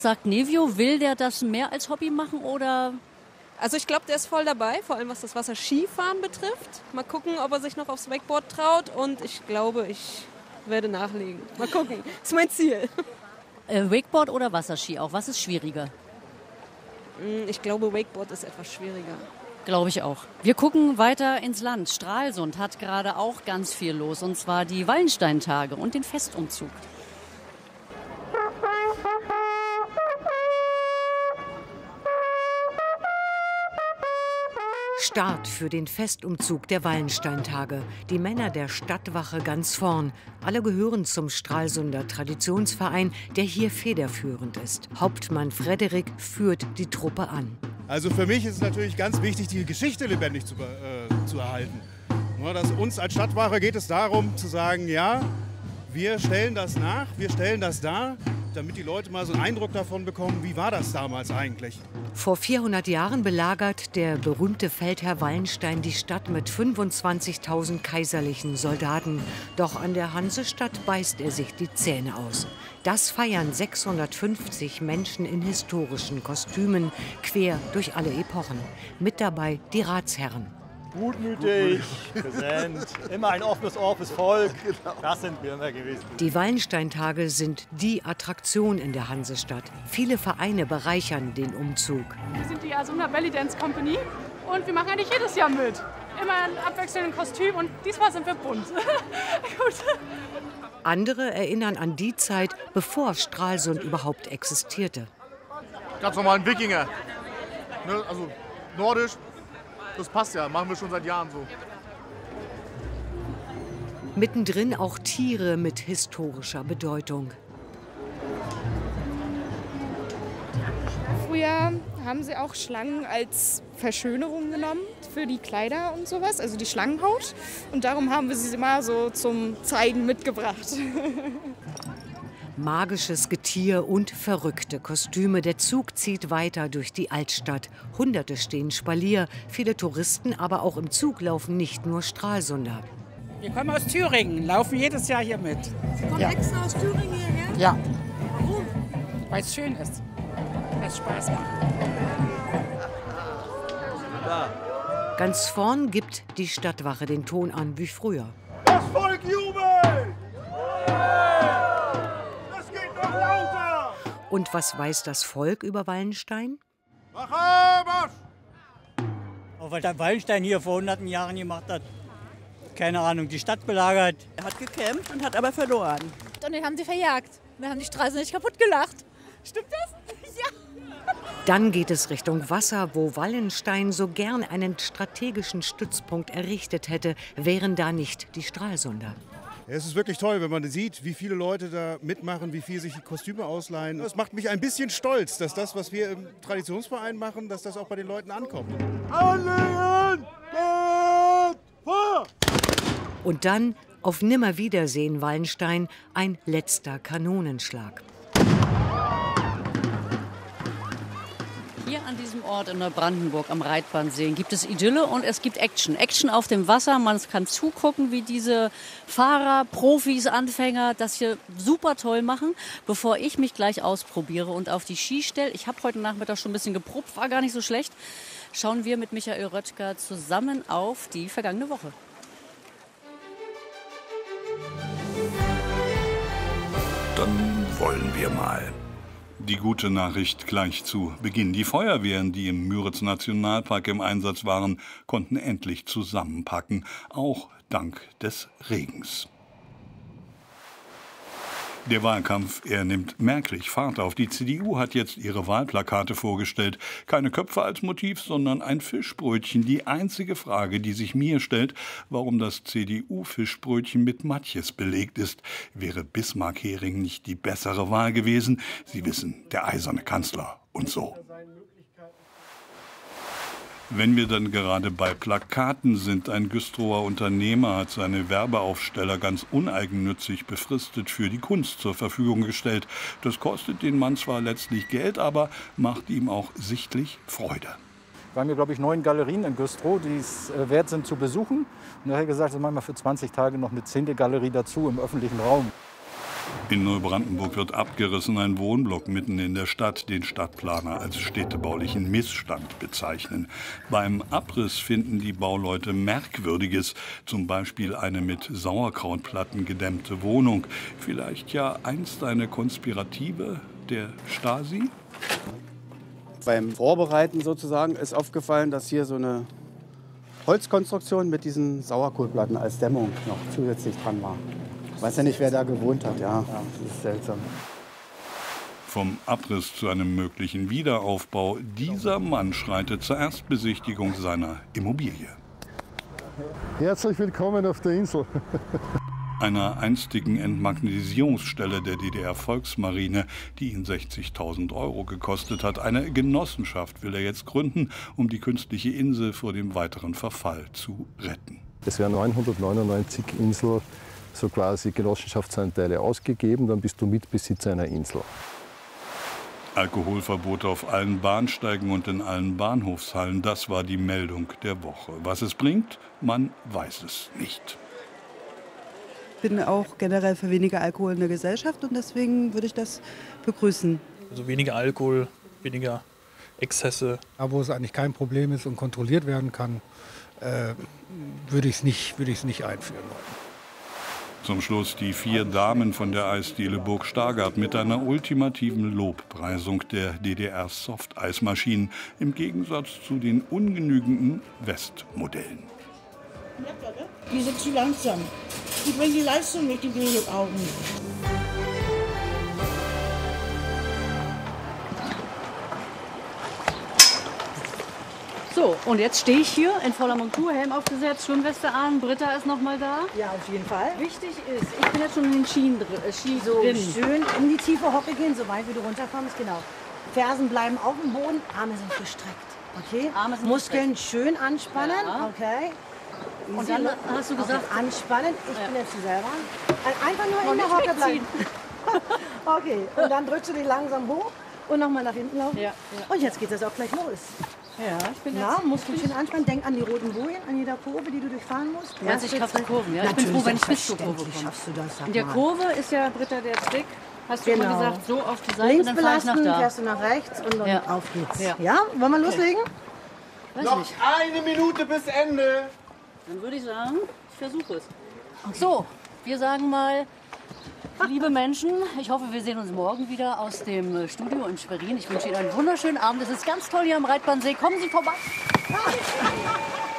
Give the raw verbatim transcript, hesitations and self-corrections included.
Sagt Nevio, will der das mehr als Hobby machen oder? Also ich glaube, der ist voll dabei, vor allem was das Wasserskifahren betrifft. Mal gucken, ob er sich noch aufs Wakeboard traut und ich glaube, ich werde nachlegen. Mal gucken, das ist mein Ziel. Äh, Wakeboard oder Wasserski auch? Was ist schwieriger? Ich glaube, Wakeboard ist etwas schwieriger. Glaube ich auch. Wir gucken weiter ins Land. Stralsund hat gerade auch ganz viel los, und zwar die Wallensteintage und den Festumzug. Start für den Festumzug der Wallensteintage. Die Männer der Stadtwache ganz vorn. Alle gehören zum Stralsunder Traditionsverein, der hier federführend ist. Hauptmann Frederik führt die Truppe an. Also für mich ist es natürlich ganz wichtig, die Geschichte lebendig zu, äh, zu erhalten. Ja, dass uns als Stadtwache geht es darum zu sagen, ja, wir stellen das nach, wir stellen das dar, damit die Leute mal so einen Eindruck davon bekommen, wie war das damals eigentlich. Vor vierhundert Jahren belagert der berühmte Feldherr Wallenstein die Stadt mit fünfundzwanzigtausend kaiserlichen Soldaten. Doch an der Hansestadt beißt er sich die Zähne aus. Das feiern sechshundertfünfzig Menschen in historischen Kostümen, quer durch alle Epochen. Mit dabei die Ratsherren. Gutmütig, präsent, immer ein offenes Ohr fürs Volk. Das sind wir immer gewesen. Die Wallensteintage sind die Attraktion in der Hansestadt. Viele Vereine bereichern den Umzug. Wir sind die Asuna Belly Dance Company und wir machen eigentlich jedes Jahr mit. Immer in abwechselndem Kostüm und diesmal sind wir bunt. Gut. Andere erinnern an die Zeit, bevor Stralsund überhaupt existierte. Ganz normal ein Wikinger. Ne? Also nordisch. Das passt ja, machen wir schon seit Jahren so. Mittendrin auch Tiere mit historischer Bedeutung. Früher haben sie auch Schlangen als Verschönerung genommen für die Kleider und sowas, also die Schlangenhaut. Und darum haben wir sie mal so zum Zeigen mitgebracht. Magisches Getier und verrückte Kostüme. Der Zug zieht weiter durch die Altstadt. Hunderte stehen Spalier. Viele Touristen, aber auch im Zug laufen nicht nur Stralsunder. Wir kommen aus Thüringen, laufen jedes Jahr hier mit. Sie kommen ja. extra aus Thüringen hierher? Ja. Warum? Weil es schön ist. Weil es Spaß macht. Ganz vorn gibt die Stadtwache den Ton an wie früher. Das Volk jubelt! Und was weiß das Volk über Wallenstein? Marsch! Auch weil der Wallenstein hier vor hunderten Jahren gemacht hat. Keine Ahnung, die Stadt belagert. Er hat gekämpft und hat aber verloren. Und den haben sie verjagt. Wir haben die Straße nicht kaputt gelacht. Stimmt das? Ja. Dann geht es Richtung Wasser, wo Wallenstein so gern einen strategischen Stützpunkt errichtet hätte, wären da nicht die Stralsunder. Es ist wirklich toll, wenn man sieht, wie viele Leute da mitmachen, wie viel sich die Kostüme ausleihen. Das macht mich ein bisschen stolz, dass das, was wir im Traditionsverein machen, dass das auch bei den Leuten ankommt. Anlegen! Geht vor! Und dann, auf Nimmerwiedersehen Wallenstein, ein letzter Kanonenschlag. Hier an diesem Ort in Neubrandenburg am Reitbahnsee gibt es Idylle und es gibt Action. Action auf dem Wasser. Man kann zugucken, wie diese Fahrer, Profis, Anfänger das hier super toll machen. Bevor ich mich gleich ausprobiere und auf die Ski stelle, ich habe heute Nachmittag schon ein bisschen geprobt, war gar nicht so schlecht, schauen wir mit Michael Röttger zusammen auf die vergangene Woche. Dann wollen wir mal. Die gute Nachricht gleich zu Beginn. Die Feuerwehren, die im Müritz-Nationalpark im Einsatz waren, konnten endlich zusammenpacken, auch dank des Regens. Der Wahlkampf, er nimmt merklich Fahrt auf. Die C D U hat jetzt ihre Wahlplakate vorgestellt. Keine Köpfe als Motiv, sondern ein Fischbrötchen. Die einzige Frage, die sich mir stellt, warum das C D U-Fischbrötchen mit Matjes belegt ist. Wäre Bismarck-Hering nicht die bessere Wahl gewesen? Sie wissen, der eiserne Kanzler und so. Wenn wir dann gerade bei Plakaten sind, ein Güstrower Unternehmer hat seine Werbeaufsteller ganz uneigennützig befristet für die Kunst zur Verfügung gestellt. Das kostet den Mann zwar letztlich Geld, aber macht ihm auch sichtlich Freude. Wir haben hier, glaube ich, neun Galerien in Güstrow, die es äh, wert sind zu besuchen. Und er hat gesagt, das machen wir für zwanzig Tage noch eine zehnte Galerie dazu im öffentlichen Raum. In Neubrandenburg wird abgerissen, ein Wohnblock mitten in der Stadt, den Stadtplaner als städtebaulichen Missstand bezeichnen. Beim Abriss finden die Bauleute Merkwürdiges, zum Beispiel eine mit Sauerkrautplatten gedämmte Wohnung. Vielleicht ja einst eine Konspirative der Stasi? Beim Vorbereiten sozusagen ist aufgefallen, dass hier so eine Holzkonstruktion mit diesen Sauerkohlplatten als Dämmung noch zusätzlich dran war. Ich weiß ja nicht, wer da gewohnt hat. Ja, das ist seltsam. Vom Abriss zu einem möglichen Wiederaufbau. Dieser Mann schreitet zur Erstbesichtigung seiner Immobilie. Herzlich willkommen auf der Insel. Einer einstigen Entmagnetisierungsstelle der D D R-Volksmarine, die ihn sechzigtausend Euro gekostet hat. Eine Genossenschaft will er jetzt gründen, um die künstliche Insel vor dem weiteren Verfall zu retten. Es werden neunhundertneunundneunzig Inseln, so quasi Genossenschaftsanteile ausgegeben, dann bist du Mitbesitzer einer Insel. Alkoholverbot auf allen Bahnsteigen und in allen Bahnhofshallen, das war die Meldung der Woche. Was es bringt, man weiß es nicht. Ich bin auch generell für weniger Alkohol in der Gesellschaft und deswegen würde ich das begrüßen. Also weniger Alkohol, weniger Exzesse. Da, wo es eigentlich kein Problem ist und kontrolliert werden kann, äh, würde ich es nicht, würde ich es nicht einführen wollen. Zum Schluss die vier Damen von der Eisdiele Burg Stargard mit einer ultimativen Lobpreisung der D D R-Soft-Eismaschinen im Gegensatz zu den ungenügenden Westmodellen. Die sind zu langsam. Die bringen die Leistung nicht in die Augen. So, und jetzt stehe ich hier in voller Montur, Helm aufgesetzt, Schwimmweste an, Britta ist noch mal da. Ja, auf jeden Fall. Wichtig ist, ich bin jetzt schon in den Schienen drin. Äh, Ski So drin. schön in die tiefe Hocke gehen, so weit wie du runterkommst, genau. Fersen bleiben auf dem Boden, Arme sind gestreckt. Okay? Arme sind Muskeln schön anspannen. Ja. Okay. Und Easy. dann hast du gesagt- Okay, anspannen. Ich Ja. bin jetzt selber. Einfach nur Noch in der nicht Hocke bleiben. wegziehen. Okay. Und dann drückst du dich langsam hoch und nochmal nach hinten laufen. Ja, Und jetzt geht es auch gleich los. Ja, ich bin Ja, jetzt Muskeln schön anspannen. Denk an die roten Bojen, an jeder Kurve, die du durchfahren musst. Du meinst, ich Erste, schaffe die zweite- Kurven, ja? Ich bin Natürlich, froh, wenn ich bis zur Kurve selbstverständlich komme. schaffst du das. Sag In der mal. Kurve ist ja, Britta, der Trick. Hast du Genau. immer gesagt, so auf die Seite Links und dann fahre ich nach belasten, da. fährst du nach rechts und dann Ja. auf geht's. Ja. Ja, wollen wir loslegen? Weiß Noch nicht. eine Minute bis Ende. Dann würde ich sagen, ich versuche es. So, wir sagen mal, liebe Menschen, ich hoffe, wir sehen uns morgen wieder aus dem äh, Studio in Schwerin. Ich wünsche Ihnen einen wunderschönen Abend. Es ist ganz toll hier am Reitbahnsee. Kommen Sie vorbei.